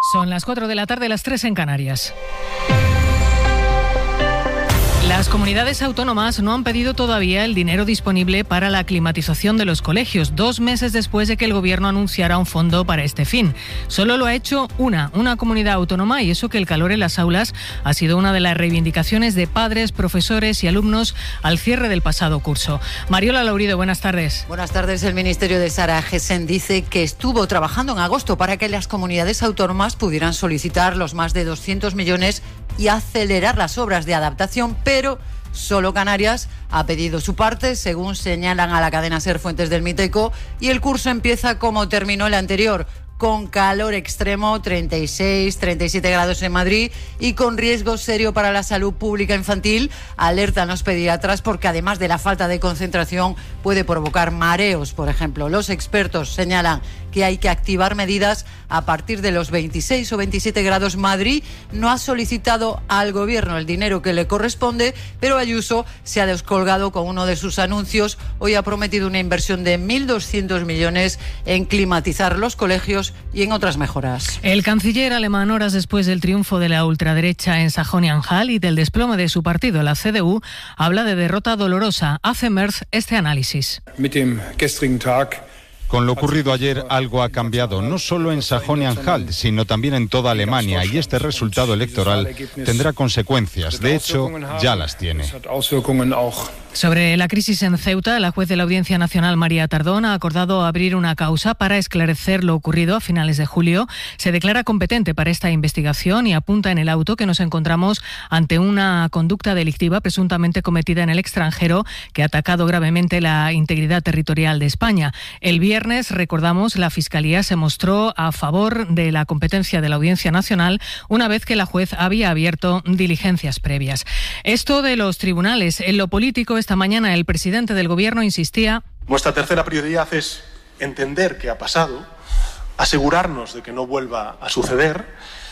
Son las 4 de la tarde, las 3 en Canarias. Las comunidades autónomas no han pedido todavía el dinero disponible para la climatización de los colegios, 2 meses después de que el Gobierno anunciara un fondo para este fin. Solo lo ha hecho una comunidad autónoma, y eso que el calor en las aulas ha sido una de las reivindicaciones de padres, profesores y alumnos al cierre del pasado curso. Mariola Laurido, buenas tardes. Buenas tardes. El Ministerio de Sara Gessen dice que estuvo trabajando en agosto para que las comunidades autónomas pudieran solicitar los más de 200 millones y acelerar las obras de adaptación, pero solo Canarias ha pedido su parte, según señalan a la cadena SER fuentes del Miteco, y el curso empieza como terminó el anterior, con calor extremo, 36, 37 grados en Madrid, y con riesgo serio para la salud pública infantil. Alertan los pediatras porque además de la falta de concentración puede provocar mareos, por ejemplo. Los expertos señalan que hay que activar medidas a partir de los 26 o 27 grados. Madrid no ha solicitado al Gobierno el dinero que le corresponde, pero Ayuso se ha descolgado con uno de sus anuncios. Hoy ha prometido una inversión de 1.200 millones en climatizar los colegios y en otras mejoras. El canciller alemán, horas después del triunfo de la ultraderecha en Sajonia-Anhalt y del desplome de su partido, la CDU, habla de derrota dolorosa. Hace Merz este análisis. Con lo ocurrido ayer, algo ha cambiado, no solo en Sajonia-Anhalt, sino también en toda Alemania, y este resultado electoral tendrá consecuencias. De hecho, ya las tiene. Sobre la crisis en Ceuta, la juez de la Audiencia Nacional, María Tardón, ha acordado abrir una causa para esclarecer lo ocurrido a finales de julio. Se declara competente para esta investigación y apunta en el auto que nos encontramos ante una conducta delictiva presuntamente cometida en el extranjero que ha atacado gravemente la integridad territorial de España. El viernes, recordamos, la Fiscalía se mostró a favor de la competencia de la Audiencia Nacional una vez que la juez había abierto diligencias previas. Esto de los tribunales. En lo político, esta mañana el presidente del Gobierno insistía: nuestra tercera prioridad es entender qué ha pasado, asegurarnos de que no vuelva a suceder.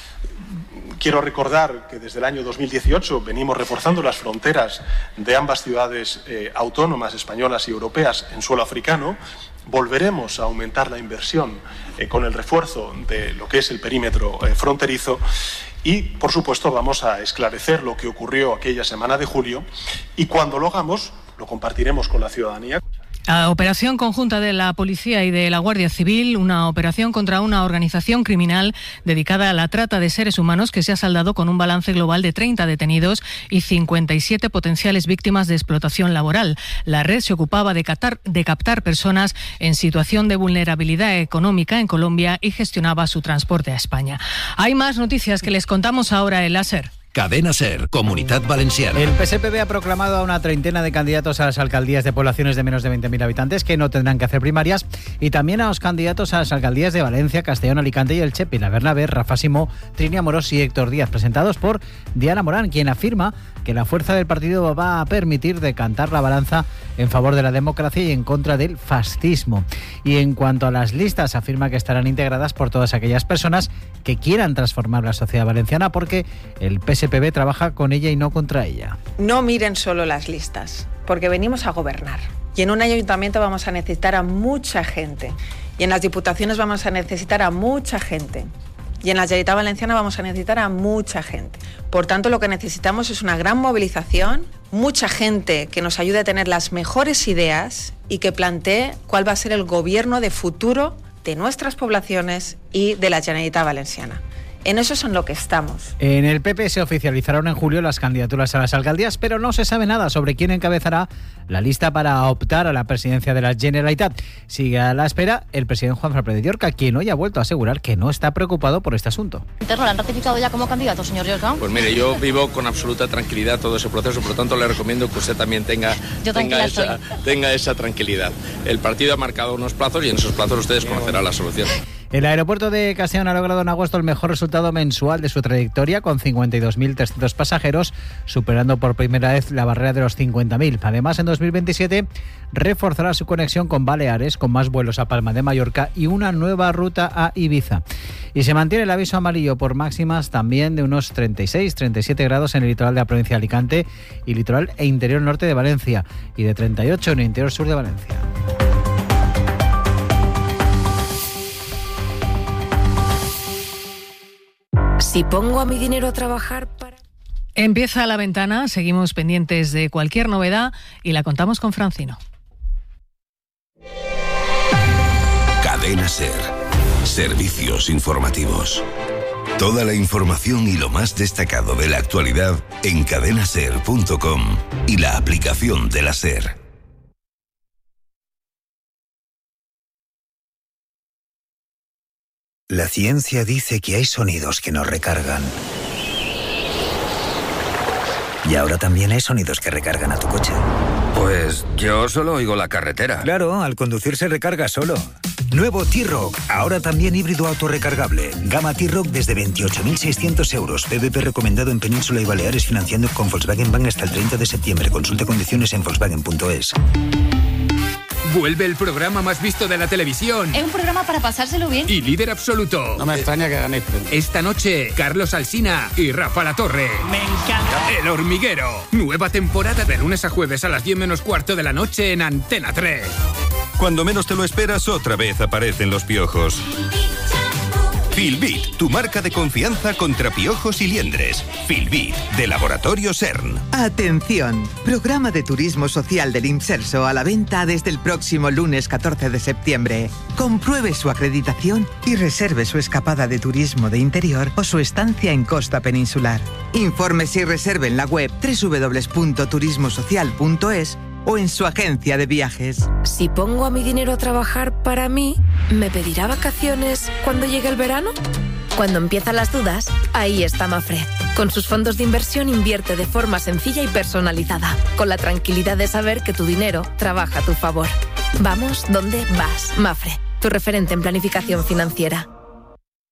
Quiero recordar que desde el año 2018 venimos reforzando las fronteras de ambas ciudades autónomas españolas y europeas en suelo africano. Volveremos a aumentar la inversión con el refuerzo de lo que es el perímetro fronterizo. Y, por supuesto, vamos a esclarecer lo que ocurrió aquella semana de julio, y cuando lo hagamos, lo compartiremos con la ciudadanía. La operación conjunta de la Policía y de la Guardia Civil, una operación contra una organización criminal dedicada a la trata de seres humanos que se ha saldado con un balance global de 30 detenidos y 57 potenciales víctimas de explotación laboral. La red se ocupaba de captar personas en situación de vulnerabilidad económica en Colombia y gestionaba su transporte a España. Hay más noticias que les contamos ahora en la SER. Cadena SER, Comunitat Valenciana. El PSPB ha proclamado a una treintena de candidatos a las alcaldías de poblaciones de menos de 20.000 habitantes que no tendrán que hacer primarias, y también a los candidatos a las alcaldías de Valencia, Castellón, Alicante y Elche, Pilar Bernabé, Rafa Simó, Trini Amorós y Héctor Díaz, presentados por Diana Morán, quien afirma que la fuerza del partido va a permitir decantar la balanza en favor de la democracia y en contra del fascismo. Y en cuanto a las listas, afirma que estarán integradas por todas aquellas personas que quieran transformar la sociedad valenciana, porque el PSPB trabaja con ella y no contra ella. No miren solo las listas, porque venimos a gobernar. Y en un ayuntamiento vamos a necesitar a mucha gente. Y en las diputaciones vamos a necesitar a mucha gente. Y en la Generalitat Valenciana vamos a necesitar a mucha gente. Por tanto, lo que necesitamos es una gran movilización, mucha gente que nos ayude a tener las mejores ideas y que plantee cuál va a ser el gobierno de futuro de nuestras poblaciones y de la Generalitat Valenciana. En eso es en lo que estamos. En el PP se oficializaron en julio las candidaturas a las alcaldías, pero no se sabe nada sobre quién encabezará la lista para optar a la presidencia de la Generalitat. Sigue a la espera el presidente Juan Fernández de Llorca, quien hoy ha vuelto a asegurar que no está preocado por este asunto. ¿Lo han ratificado ya como candidato, señor Llorca? Pues mire, yo vivo con absoluta tranquilidad todo ese proceso, por lo tanto le recomiendo que usted también tenga esa tranquilidad. El partido ha marcado unos plazos y en esos plazos ustedes conocerán la solución. El aeropuerto de Castellón ha logrado en agosto el mejor resultado mensual de su trayectoria, con 52.300 pasajeros, superando por primera vez la barrera de los 50.000. Además, en 2027 reforzará su conexión con Baleares, con más vuelos a Palma de Mallorca y una nueva ruta a Ibiza. Y se mantiene el aviso amarillo por máximas también de unos 36-37 grados en el litoral de la provincia de Alicante y litoral e interior norte de Valencia, y de 38 en el interior sur de Valencia. Si pongo a mi dinero a trabajar para... Empieza La Ventana, seguimos pendientes de cualquier novedad y la contamos con Francino. Cadena SER. Servicios informativos. Toda la información y lo más destacado de la actualidad en cadenaser.com y la aplicación de la SER. La ciencia dice que hay sonidos que nos recargan. Y ahora también hay sonidos que recargan a tu coche. Pues yo solo oigo la carretera. Claro, al conducir se recarga solo. Nuevo T-Roc, ahora también híbrido autorrecargable. Gama T-Roc desde 28.600 euros. PVP recomendado en Península y Baleares, financiando con Volkswagen Bank hasta el 30 de septiembre. Consulte condiciones en Volkswagen.es. Vuelve el programa más visto de la televisión. Es un programa para pasárselo bien. Y líder absoluto. No me extraña que ganéis. Esta noche, Carlos Alsina y Rafa Latorre. Me encanta. El Hormiguero. Nueva temporada de lunes a jueves a las 10 menos cuarto de la noche en Antena 3. Cuando menos te lo esperas, otra vez aparecen los piojos. Filbit, tu marca de confianza contra piojos y liendres. Filbit, de Laboratorio CERN. Atención, programa de turismo social del Imserso a la venta desde el próximo lunes 14 de septiembre. Compruebe su acreditación y reserve su escapada de turismo de interior o su estancia en costa peninsular. Infórmese y reserve en la web www.turismosocial.es o en su agencia de viajes. Si pongo a mi dinero a trabajar para mí, ¿me pedirá vacaciones cuando llegue el verano? Cuando empiezan las dudas, ahí está Mafre. Con sus fondos de inversión invierte de forma sencilla y personalizada, con la tranquilidad de saber que tu dinero trabaja a tu favor. Vamos donde vas, Mafre, tu referente en planificación financiera.